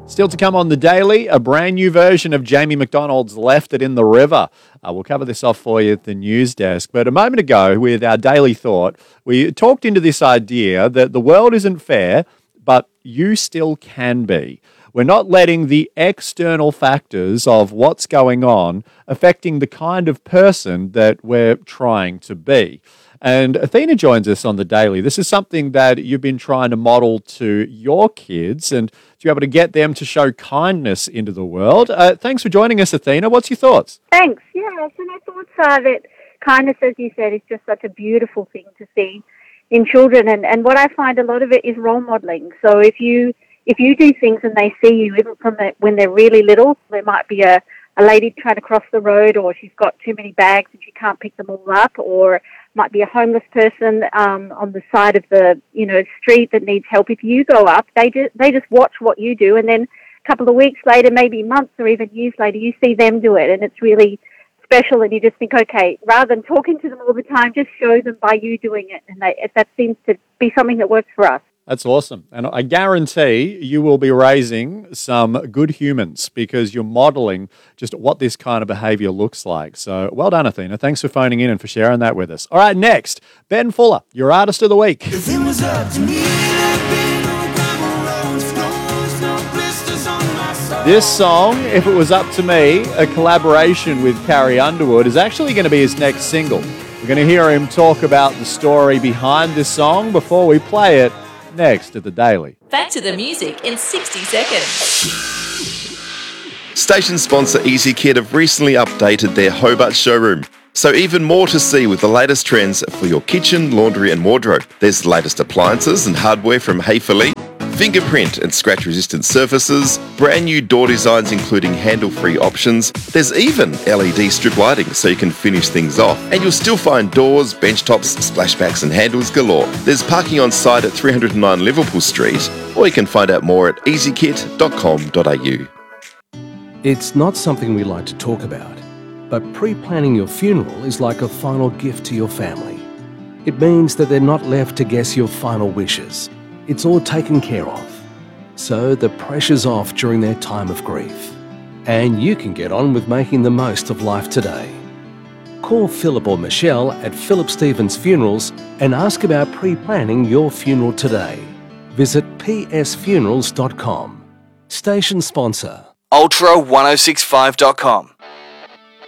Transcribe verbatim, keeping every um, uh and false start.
Still to come on The Daily, a brand new version of Jamie McDonald's Left It in the River. Uh, we'll cover this off for you at the news desk. But a moment ago, with our Daily Thought, we talked into this idea that the world isn't fair, but you still can be. We're not letting the external factors of what's going on affecting the kind of person that we're trying to be. And Athena joins us on The Daily. This is something that you've been trying to model to your kids and to be able to get them to show kindness into the world. Uh, thanks for joining us, Athena. What's your thoughts? Thanks. Yeah, so my thoughts are that kindness, as you said, is just such a beautiful thing to see in children. And, and what I find a lot of it is role modeling. So if you if you do things and they see you, even from the, when they're really little, there might be a, a lady trying to cross the road, or she's got too many bags and she can't pick them all up, or might be a homeless person um, on the side of the you know street that needs help. If you go up, they just they just watch what you do, and then a couple of weeks later, maybe months or even years later, you see them do it, and it's really special. And you just think, okay, rather than talking to them all the time, just show them by you doing it, and they, that seems to be something that works for us. That's awesome. And I guarantee you will be raising some good humans because you're modeling just what this kind of behavior looks like. So well done, Athena. Thanks for phoning in and for sharing that with us. All right, next, Ben Fuller, your Artist of the Week. If it was up to me, there'd be no gravel roads, no, no blisters on my soul. This song, If It Was Up to Me, a collaboration with Carrie Underwood, is actually going to be his next single. We're going to hear him talk about the story behind this song before we play it. Next at The Daily. Back to the music in sixty seconds. Station sponsor EasyKit have recently updated their Hobart showroom. So even more to see with the latest trends for your kitchen, laundry and wardrobe. There's the latest appliances and hardware from Hayfully, fingerprint and scratch-resistant surfaces, brand new door designs including handle-free options. There's even L E D strip lighting so you can finish things off. And you'll still find doors, bench tops, splashbacks and handles galore. There's parking on site at three oh nine Liverpool Street, or you can find out more at easy kit dot com dot a u. It's not something we like to talk about, but pre-planning your funeral is like a final gift to your family. It means that they're not left to guess your final wishes. It's all taken care of. So the pressure's off during their time of grief. And you can get on with making the most of life today. Call Philip or Michelle at Philip Stevens Funerals and ask about pre-planning your funeral today. Visit p s funerals dot com. Station sponsor. ultra ten sixty-five dot com